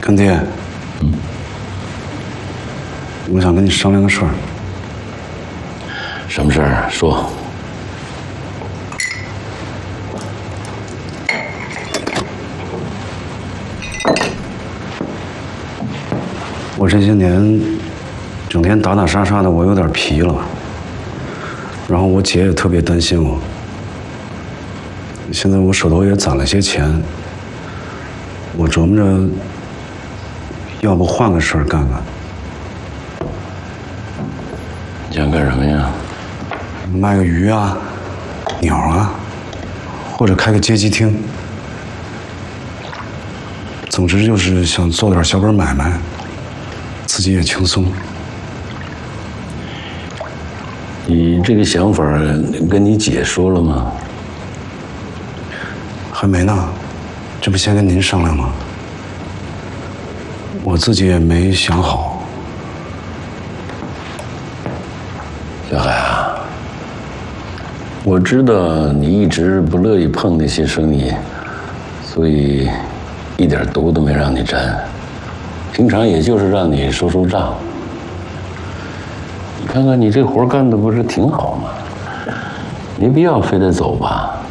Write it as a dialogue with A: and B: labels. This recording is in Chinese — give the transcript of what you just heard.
A: 干爹，我想跟你商量个事儿。
B: 什么事儿？说。
A: 我这些年整天打打杀杀的，我有点疲了。然后我姐也特别担心我。现在我手头也攒了些钱，我琢磨着，要不换个事儿干干。
B: 你想干什么呀？
A: 卖个鱼啊，鸟啊，或者开个街机厅。总之就是想做点小本买卖，自己也轻松。
B: 你这个想法跟你姐说了吗？
A: 还没呢，这不先跟您商量吗？我自己也没想好。
B: 小海啊，我知道你一直不乐意碰那些生意，所以一点毒都没让你沾。平常也就是让你收收账。你看看你这活干的不是挺好吗？没必要非得走吧。